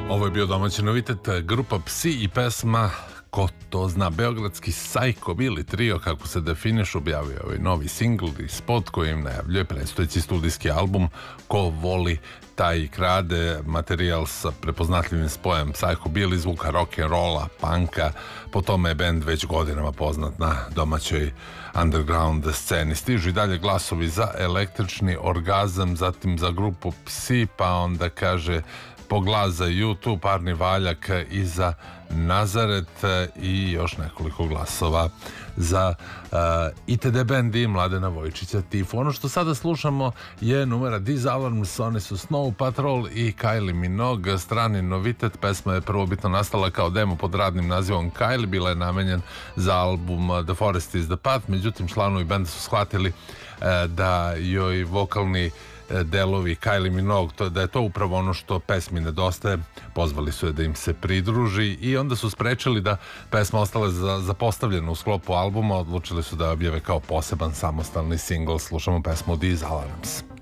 Ovo je bio domaći novitet, grupa Psi i pesma Ko to zna, beogradski Psycho Billy trio, kako se definiš, objavio ovaj novi singl i spot koji im najavljuje predstojeći studijski album. Ko voli taj krade, materijal sa prepoznatljivim spojem Psycho Billy, zvuka rock'n'rolla, punka. Po tome je band već godinama poznat na domaćoj underground sceni. Stižu i dalje glasovi za Električni orgazam, zatim za grupu Psi, pa onda kaže po glas za YouTube, Parni valjak i za Nazaret i još nekoliko glasova za ITD band i Mladena Vojčića Tifu. Ono što sada slušamo je numera These Alarms, oni su Snow Patrol i Kylie Minogue, strani novitet. Pesma je prvobitno nastala kao demo pod radnim nazivom Kylie, bila je namenjen za album The Forest is the Path, međutim članovi benda su shvatili da joj vokalni delovi Kylie Minogue, da je to upravo ono što pesmi nedostaje. Pozvali su je da im se pridruži i onda su sprečili da pesma ostala zapostavljena u sklopu albuma. Odlučili su da objave kao poseban samostalni singl. Slušamo pesmu These Alarms.